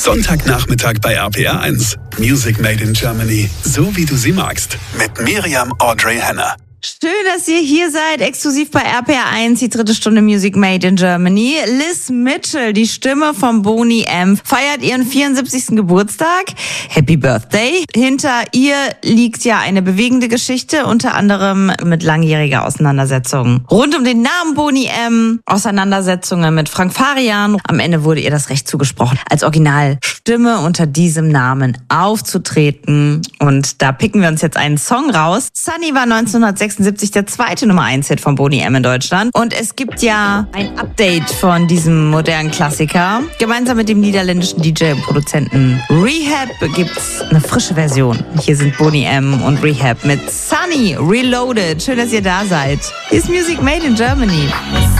Sonntagnachmittag bei RPR1. Music Made in Germany. So wie du sie magst. Mit Miriam Audrey Henner. Schön, dass ihr hier seid, exklusiv bei RPR1, die 3. Stunde Music Made in Germany. Liz Mitchell, die Stimme von Boney M., feiert ihren 74. Geburtstag. Happy Birthday. Hinter ihr liegt ja eine bewegende Geschichte, unter anderem mit langjähriger Auseinandersetzung rund um den Namen Boney M., Auseinandersetzungen mit Frank Farian. Am Ende wurde ihr das Recht zugesprochen, als Originalstimme unter diesem Namen aufzutreten. Und da picken wir uns jetzt einen Song raus. Sunny war 1976 der zweite Nummer-1-Hit von Boney M. in Deutschland. Und es gibt ja ein Update von diesem modernen Klassiker. Gemeinsam mit dem niederländischen DJ und Produzenten Rehab gibt's eine frische Version. Hier sind Boney M. und Rehab mit Sunny Reloaded. Schön, dass ihr da seid. Hier ist Music Made in Germany.